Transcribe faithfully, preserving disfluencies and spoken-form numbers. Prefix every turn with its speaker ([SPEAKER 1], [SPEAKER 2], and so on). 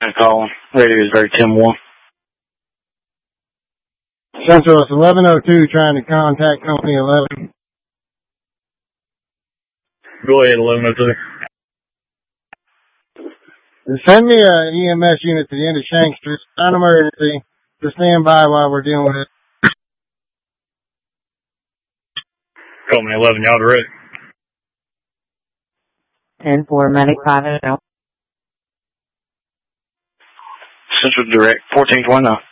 [SPEAKER 1] Calling. Radio is very ten one.
[SPEAKER 2] Central, it's eleven oh two trying to contact Company eleven.
[SPEAKER 1] Go ahead, eleven oh two.
[SPEAKER 2] Send me an E M S unit to the end of Shank Street. Not an emergency. Just stand by while we're dealing with it.
[SPEAKER 1] Company eleven, y'all direct.
[SPEAKER 3] ten four, medic five oh.
[SPEAKER 1] Central direct, fourteen twenty-nine.